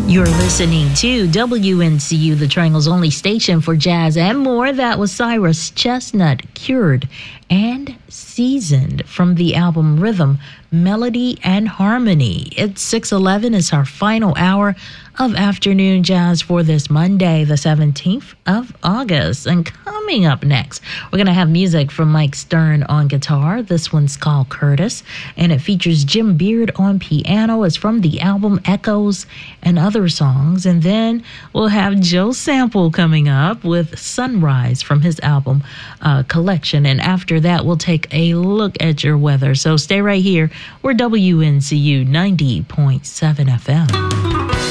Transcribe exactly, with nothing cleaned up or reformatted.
You're listening to W N C U, the Triangle's only station for jazz and more. That was Cyrus Chestnut, Cured and Seasoned, from the album Rhythm, Melody and Harmony. It's six eleven. It's our final hour of afternoon jazz for this Monday, the seventeenth of August. And coming up next, we're going to have music from Mike Stern on guitar. This one's called Curtis, and it features Jim Beard on piano. It's from the album Echoes and Other Songs. And then we'll have Joe Sample coming up with Sunrise from his album uh, Collection. And after that, we'll take a look at your weather. So stay right here. We're W N C U ninety point seven F M.